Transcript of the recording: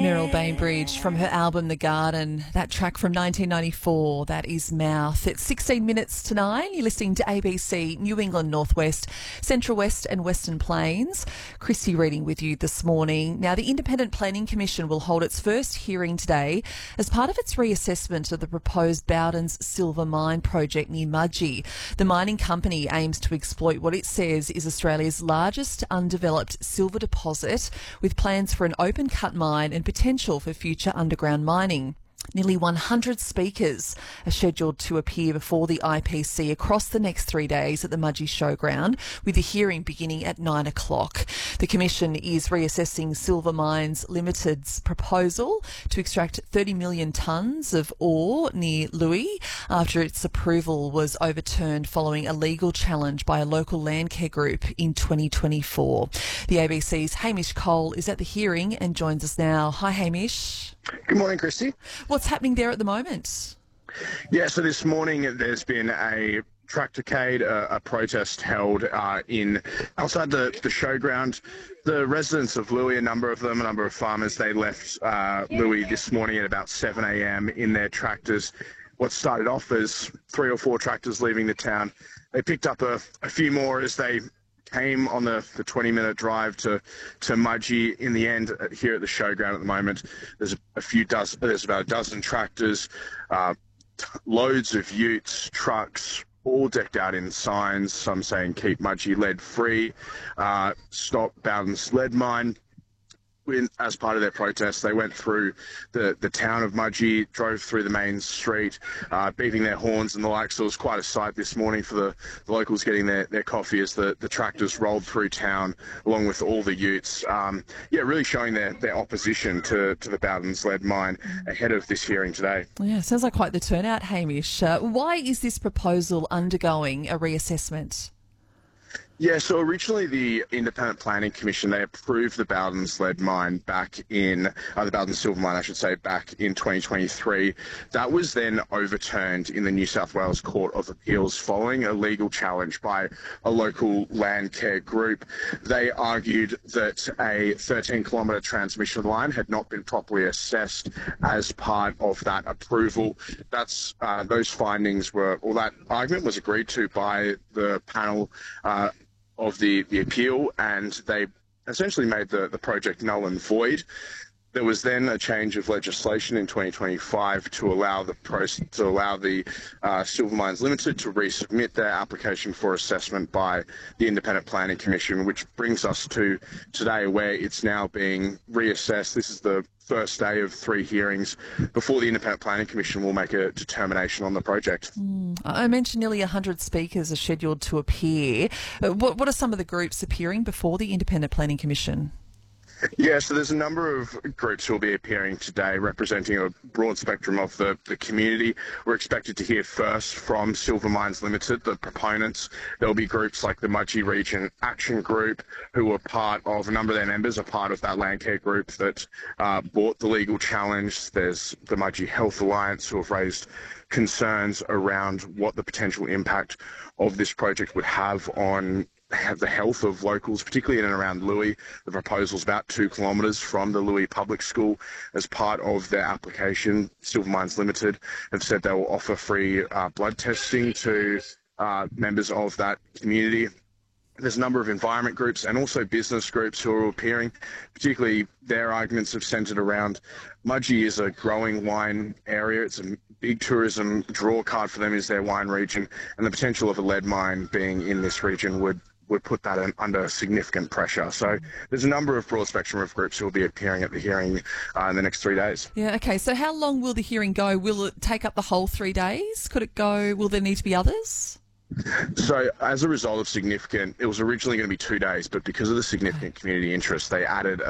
Meryl Bainbridge from her album The Garden, that track from 1994, that is Mouth. It's 16 minutes to 9. You're listening to ABC New England Northwest, Central West and Western Plains. Christy reading with you this morning. Now, the Independent Planning Commission will hold its first hearing today as part of its reassessment of the proposed Bowden's Silver Mine project near Mudgee. The mining company aims to exploit what it says is Australia's largest undeveloped silver deposit, with plans for an open-cut mine and potential for future underground mining. Nearly 100 speakers are scheduled to appear before the IPC across the next 3 days at the Mudgee Showground, with the hearing beginning at 9 o'clock. The Commission is reassessing Silver Mines Limited's proposal to extract 30 million tonnes of ore near Louis after its approval was overturned following a legal challenge by a local landcare group in 2024. The ABC's Hamish Cole is at the hearing and joins us now. Hi, Hamish. Good morning, Christy. What's happening there at the moment? Yeah, so this morning there's been a tractorcade, a protest held outside the showground. The residents of Louis, a number of farmers, they left Louis this morning at about 7 a.m. in their tractors. What started off as 3 or 4 tractors leaving the town, they picked up a few more as they came on the 20-minute drive to Mudgee. In the end, here at the showground at the moment, there's about a dozen tractors, loads of utes, trucks, all decked out in signs, some saying keep Mudgee lead free, stop Bowden's lead mine. As part of their protest, they went through the town of Mudgee, drove through the main street, beeping their horns and the like. So it was quite a sight this morning for the locals getting their coffee as the tractors rolled through town along with all the utes. Really showing their opposition to the Bowden's lead mine ahead of this hearing today. Yeah, sounds like quite the turnout, Hamish. Why is this proposal undergoing a reassessment? Yeah, so originally the Independent Planning Commission, they approved the Bowden's lead mine back in, the Bowden's silver mine, I should say, back in 2023. That was then overturned in the New South Wales Court of Appeals following a legal challenge by a local land care group. They argued that a 13-kilometre transmission line had not been properly assessed as part of that approval. Those findings that argument was agreed to by the panel of the appeal, and they essentially made the project null and void. There was then a change of legislation in 2025 to allow the Silver Mines Limited to resubmit their application for assessment by the Independent Planning Commission, which brings us to today, where it's now being reassessed. This is the first day of 3 hearings before the Independent Planning Commission will make a determination on the project. I mentioned nearly 100 speakers are scheduled to appear. What are some of the groups appearing before the Independent Planning Commission? Yeah, so there's a number of groups who will be appearing today representing a broad spectrum of the community. We're expected to hear first from Silver Mines Limited, the proponents. There'll be groups like the Mudgee Region Action Group, who are part of, a number of their members are part of that landcare group that brought the legal challenge. There's the Mudgee Health Alliance, who have raised concerns around what the potential impact of this project would have on the health of locals, particularly in and around Louis. The proposal's about 2 kilometres from the Louis Public School. As part of their application, Silver Mines Limited have said they will offer free blood testing to members of that community. There's a number of environment groups and also business groups who are appearing. Particularly, their arguments have centred around Mudgee is a growing wine area. It's a big tourism draw card for them, is their wine region, and the potential of a lead mine being in this region would put that under significant pressure. So there's a number of broad spectrum of groups who will be appearing at the hearing in the next 3 days. Yeah, okay. So how long will the hearing go? Will it take up the whole 3 days? Will there need to be others? So as a result of it was originally going to be 2 days, but because of the significant community interest, they added